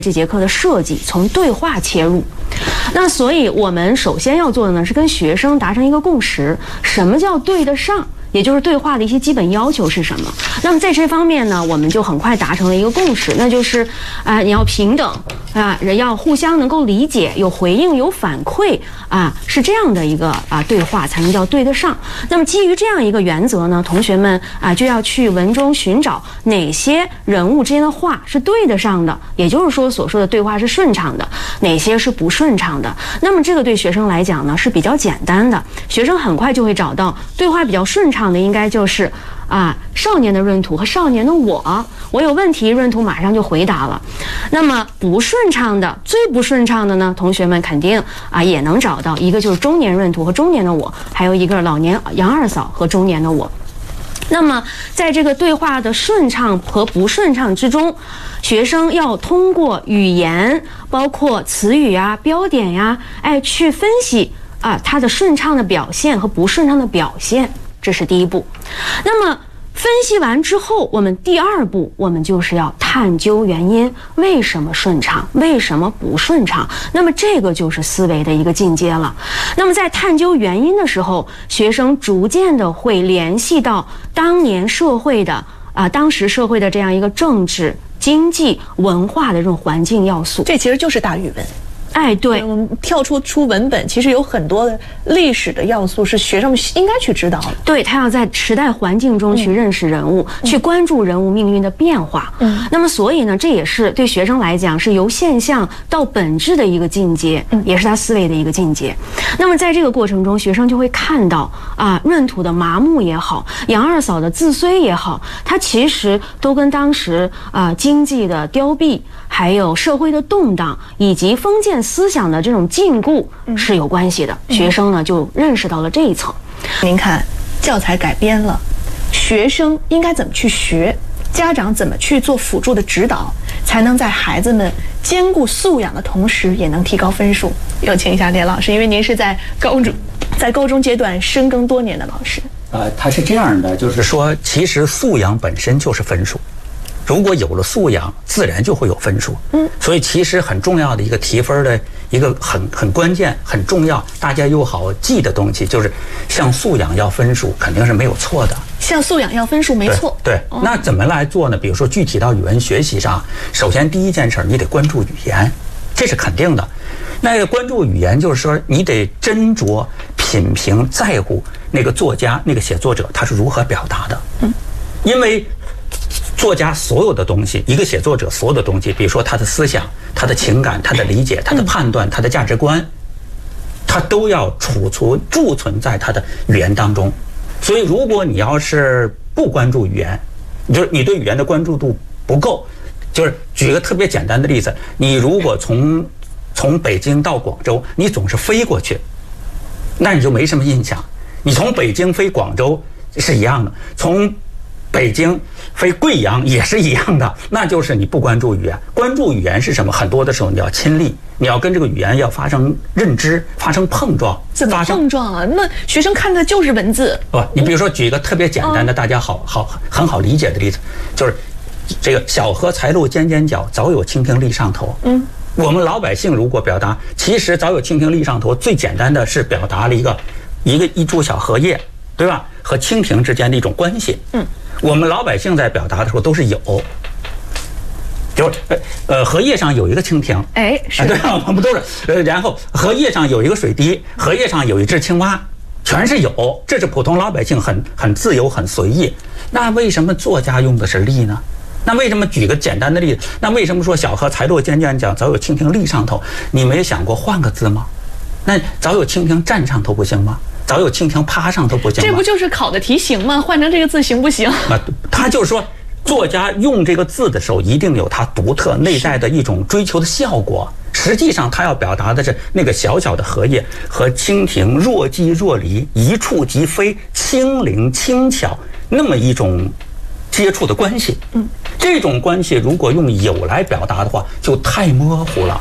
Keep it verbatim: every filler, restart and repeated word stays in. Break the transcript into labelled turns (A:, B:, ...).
A: 这节课的设计从对话切入，那所以我们首先要做的呢是跟学生达成一个共识，什么叫对得上，也就是对话的一些基本要求是什么。那么在这方面呢，我们就很快达成了一个共识，那就是啊、呃，你要平等啊，人要互相能够理解，有回应有反馈啊，是这样的一个啊对话才能叫对得上。那么基于这样一个原则呢，同学们啊就要去文中寻找哪些人物之间的话是对得上的，也就是说所说的对话是顺畅的，哪些是不顺畅的。那么这个对学生来讲呢是比较简单的，学生很快就会找到对话比较顺畅的，应该就是啊少年的闰土和少年的我，我有问题，闰土马上就回答了。那么不顺畅的，最不顺畅的呢，同学们肯定啊也能找到，一个就是中年闰土和中年的我，还有一个老年杨二嫂和中年的我。那么在这个对话的顺畅和不顺畅之中，学生要通过语言，包括词语啊、标点呀、啊，哎，去分析啊它的顺畅的表现和不顺畅的表现，这是第一步。那么分析完之后，我们第二步我们就是要探究原因，为什么顺畅，为什么不顺畅。那么这个就是思维的一个进阶了。那么在探究原因的时候，学生逐渐的会联系到当年社会的啊、呃，当时社会的这样一个政治、经济、文化的这种环境要素。
B: 这其实就是大语文。
A: 哎，对，
B: 我们跳出出文本，其实有很多的历史的要素是学生们应该去知道的。
A: 对，他要在时代环境中去认识人物，嗯、去关注人物命运的变化。嗯，那么所以呢，这也是对学生来讲是由现象到本质的一个进阶，嗯，也是他思维的一个进阶。那么在这个过程中，学生就会看到啊，闰土的麻木也好，杨二嫂的自衰也好，它其实都跟当时啊经济的凋敝，还有社会的动荡，以及封建思想的这种禁锢是有关系的。嗯、学生呢就认识到了这一层。
B: 您看，教材改编了，学生应该怎么去学？家长怎么去做辅助的指导，才能在孩子们兼顾素养的同时，也能提高分数？有请一下连老师，因为您是在高中，在高中阶段深耕多年的老师。
C: 呃，他是这样的，就是说，其实素养本身就是分数。如果有了素养，自然就会有分数。嗯，所以其实很重要的一个提分的一个很很关键、很重要，大家又好记的东西，就是向素养要分数，肯定是没有错的。
B: 向素养要分数没错。
C: 对，对哦、那怎么来做呢？比如说具体到语文学习上，首先第一件事你得关注语言，这是肯定的。那个关注语言就是说，你得斟酌、品评、在乎那个作家、那个写作者他是如何表达的。嗯，因为作家所有的东西，一个写作者所有的东西，比如说他的思想、他的情感、他的理解、他的判断、他的价值观，他都要储存、贮存在他的语言当中。所以，如果你要是不关注语言，就是你对语言的关注度不够，就是举一个特别简单的例子，你如果从从北京到广州，你总是飞过去，那你就没什么印象。你从北京飞广州是一样的，从北京飞贵阳也是一样的，那就是你不关注语言。关注语言是什么？很多的时候你要亲历，你要跟这个语言要发生认知，发生碰撞。
B: 怎么碰撞啊？那学生看的就是文字。
C: 不，你比如说举一个特别简单的、大家好好很好理解的例子，就是这个小荷才露尖尖角，早有蜻蜓立上头。嗯，我们老百姓如果表达，其实早有蜻蜓立上头，最简单的是表达了一个一个一株小荷叶，对吧？和蜻蜓之间的一种关系。嗯。我们老百姓在表达的时候都是有，就是呃荷叶上有一个蜻蜓，
B: 哎，是、
C: 啊、对啊，我们都是呃，然后荷叶上有一个水滴，荷叶上有一只青蛙，全是有，这是普通老百姓很很自由很随意。那为什么作家用的是立呢？那为什么举个简单的例子？那为什么说小荷才露尖尖角，早有蜻蜓立上头？你没想过换个字吗？那早有蜻蜓站上头不行吗？早有蜻蜓趴上头不行吗？
B: 这不就是考的题型吗？换成这个字行不行？
C: 啊，他就是说，作家用这个字的时候，一定有他独特内在的一种追求的效果。实际上，他要表达的是那个小小的荷叶和蜻蜓若即若离，一触即飞，轻灵轻巧，那么一种接触的关系。嗯，这种关系如果用有来表达的话，就太模糊了。